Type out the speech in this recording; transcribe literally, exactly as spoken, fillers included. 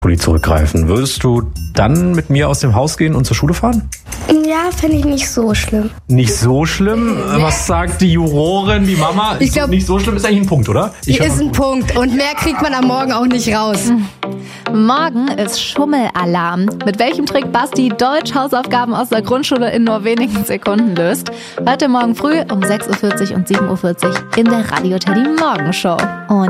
Pulli zurückgreifen. Würdest du dann mit mir aus dem Haus gehen und zur Schule fahren? Ja, finde ich nicht so schlimm. Nicht so schlimm? Was sagt die Jurorin, die Mama? Ich glaub, nicht so schlimm ist eigentlich ein Punkt, oder? Ich ist ein Punkt und mehr kriegt man am Morgen auch nicht raus. Morgen ist Schummelalarm. Mit welchem Trick Basti Deutsch-Hausaufgaben aus der Grundschule in nur wenigen Sekunden löst? Heute Morgen früh um sechs Uhr vierzig und sieben Uhr vierzig in der Radio Teddy Morgenshow. Und